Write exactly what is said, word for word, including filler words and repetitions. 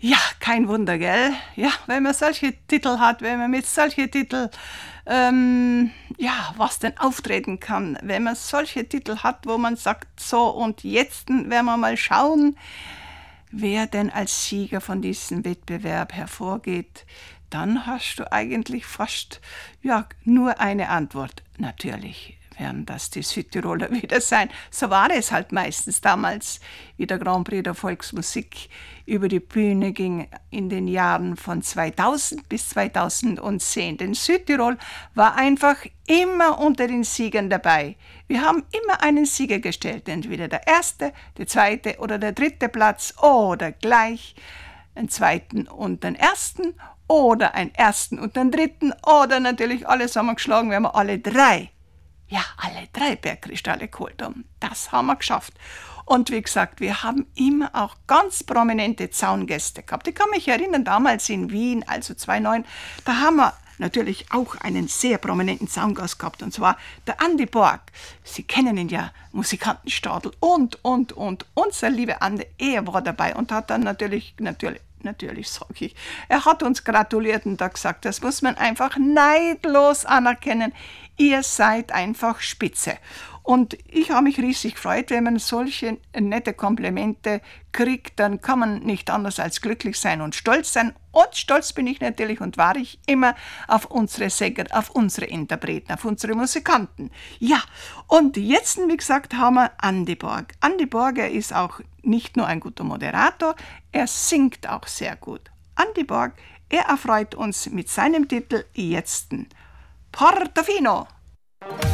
Ja, kein Wunder, gell? Ja, wenn man solche Titel hat, wenn man mit solchen Titeln, ähm, ja, was denn auftreten kann, wenn man solche Titel hat, wo man sagt, so und jetzt werden wir mal schauen, wer denn als Sieger von diesem Wettbewerb hervorgeht, dann hast du eigentlich fast, ja, nur eine Antwort. Natürlich werden das die Südtiroler wieder sein. So war es halt meistens damals, wie der Grand Prix der Volksmusik über die Bühne ging in den Jahren von zweitausend bis zweitausendzehn. Denn Südtirol war einfach immer unter den Siegern dabei. Wir haben immer einen Sieger gestellt, entweder der erste, der zweite oder der dritte Platz oder gleich einen zweiten und den ersten oder einen ersten und den dritten oder natürlich alles haben wir geschlagen, wir haben alle drei. Ja, alle drei Bergkristalle geholt haben. Das haben wir geschafft. Und wie gesagt, wir haben immer auch ganz prominente Zaungäste gehabt. Ich kann mich erinnern, damals in Wien, also zweitausendneun, da haben wir natürlich auch einen sehr prominenten Zaungast gehabt, und zwar der Andi Borg. Sie kennen ihn ja, Musikantenstadel und, und, und. Unser lieber Andi, er war dabei und hat dann natürlich, natürlich, Natürlich, sage ich. Er hat uns gratuliert und hat gesagt, das muss man einfach neidlos anerkennen. Ihr seid einfach spitze. Und ich habe mich riesig gefreut, wenn man solche nette Komplimente kriegt, dann kann man nicht anders als glücklich sein und stolz sein. Und stolz bin ich natürlich und war ich immer auf unsere Sänger, auf unsere Interpreten, auf unsere Musikanten. Ja, und jetzt, wie gesagt, haben wir Andi Borg. Andi Borg, er ist auch nicht nur ein guter Moderator, er singt auch sehr gut. Andi Borg, er erfreut uns mit seinem Titel Jetzten. Portofino!